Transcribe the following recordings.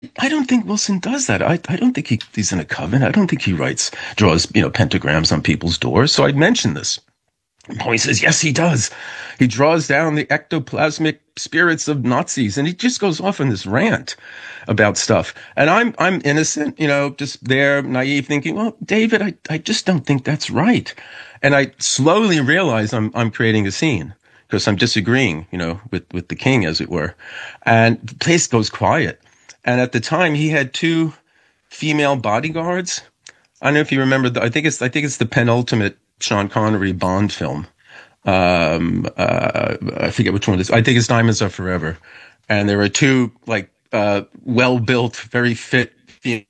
I don't think Wilson does that. I don't think he's in a coven. I don't think he draws, pentagrams on people's doors. So I mentioned this. He says, yes, he does. He draws down the ectoplasmic spirits of Nazis, and he just goes off on this rant about stuff. And I'm innocent, just there, naive, thinking, well, David, I just don't think that's right. And I slowly realize I'm creating a scene because I'm disagreeing, with the king, as it were. And the place goes quiet. And at the time, he had two female bodyguards. I don't know if you remember. I think it's the penultimate Sean Connery Bond film. I forget which one it is. I think it's Diamonds Are Forever. And there are two well built, very fit female.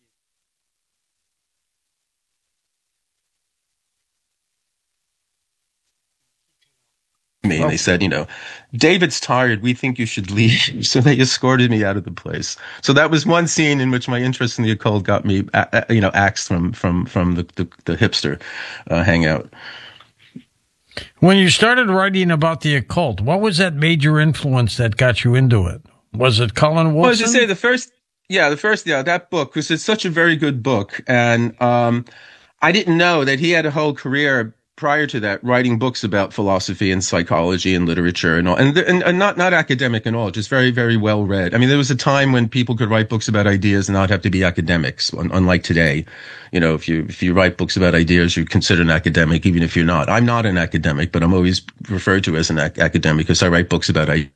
Me, and they Oh, said, David's tired. We think you should leave. So they escorted me out of the place. So that was one scene in which my interest in the occult got me, axed from the hipster hangout. when you started writing about the occult, what was that major influence that got you into it? Was it Colin Well, as I say, Wilson? that book, because it's such a very good book. And I didn't know that he had a whole career prior to that writing books about philosophy and psychology and literature and all, and not academic and all, just very, very well read. I mean, there was a time when people could write books about ideas and not have to be academics, unlike today. If you write books about ideas, you're considered an academic, even if you're not. I'm not an academic, but I'm always referred to as an academic because I write books about ideas.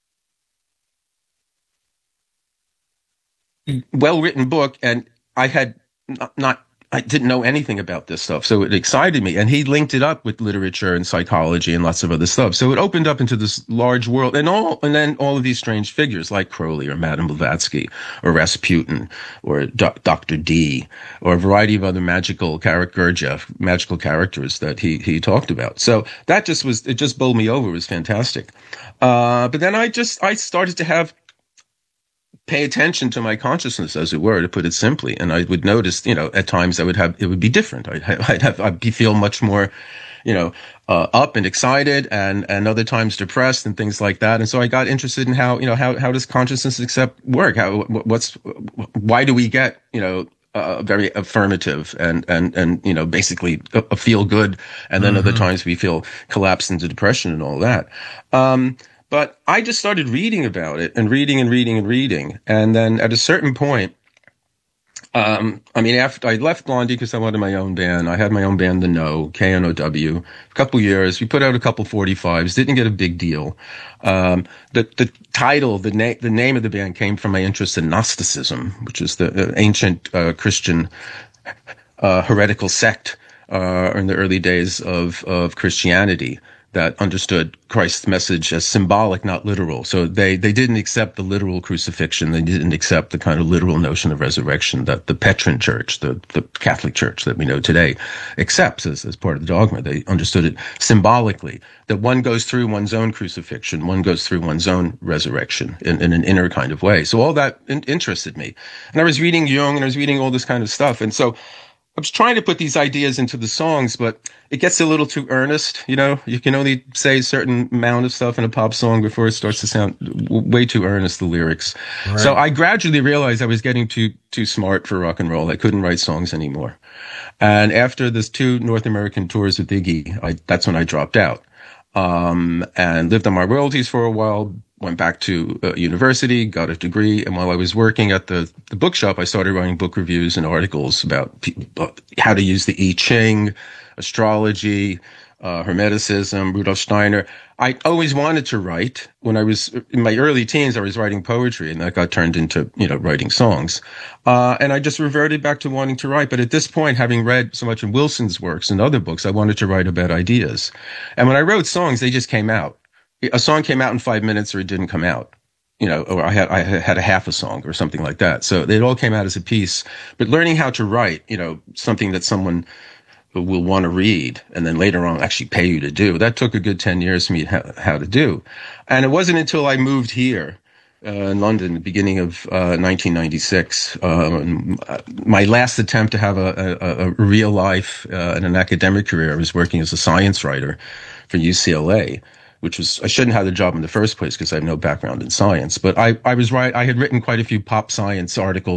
Well written book, and I had not I didn't know anything about this stuff, so it excited me. And he linked it up with literature and psychology and lots of other stuff. So it opened up into this large world, and then all of these strange figures like Crowley or Madame Blavatsky or Rasputin or Dr. D or a variety of other magical Gurdjieff, magical characters that he talked about. So it just bowled me over. It was fantastic. But then I started to pay attention to my consciousness, as it were, to put it simply. And I would notice, at times it would be different. I'd feel much more, up and excited, and other times depressed and things like that. And so I got interested in how does consciousness accept work? Why do we get, very affirmative and basically a feel good. And then other times we feel collapsed into depression and all that. But I just started reading about it and reading and reading and reading. And then at a certain point, after I left Blondie because I wanted my own band, I had my own band, The No, KNOW. A couple years, we put out a couple 45s, didn't get a big deal. The title, the name of the band came from my interest in Gnosticism, which is the ancient Christian heretical sect in the early days of Christianity that understood Christ's message as symbolic, not literal. So they didn't accept the literal crucifixion. They didn't accept the kind of literal notion of resurrection that the Petrine Church, the Catholic Church that we know today, accepts as part of the dogma. They understood it symbolically, that one goes through one's own crucifixion, one goes through one's own resurrection in an inner kind of way. So all that interested me. And I was reading Jung and I was reading all this kind of stuff. And so I was trying to put these ideas into the songs, but it gets a little too earnest. You can only say a certain amount of stuff in a pop song before it starts to sound way too earnest, the lyrics. Right. So I gradually realized I was getting too smart for rock and roll. I couldn't write songs anymore. And after this 2 North American tours with Iggy, that's when I dropped out. And lived on my royalties for a while, went back to university, got a degree. And while I was working at the bookshop, I started writing book reviews and articles about how to use the I Ching, astrology, Hermeticism, Rudolf Steiner. I always wanted to write. When I was in my early teens, I was writing poetry, and that got turned into, writing songs. And I just reverted back to wanting to write. But at this point, having read so much in Wilson's works and other books, I wanted to write about ideas. And when I wrote songs, they just came out. A song came out in 5 minutes or it didn't come out. Or I had a half a song or something like that. So it all came out as a piece. But learning how to write, something that someone will want to read and then later on actually pay you to do. That took a good 10 years for me how to do. And it wasn't until I moved here in London, the beginning of 1996, my last attempt to have a real life and an academic career. I was working as a science writer for UCLA, which was, I shouldn't have the job in the first place because I have no background in science. But I was right. I had written quite a few pop science articles